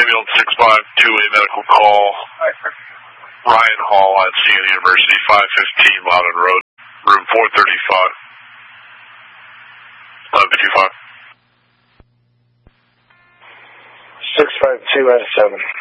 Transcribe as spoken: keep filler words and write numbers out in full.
ambulance six five two, a medical call. Ryan Hall at Siena University, five fifteen Loudon Road, room four thirty-five. eleven fifty-five. six five two out of seven.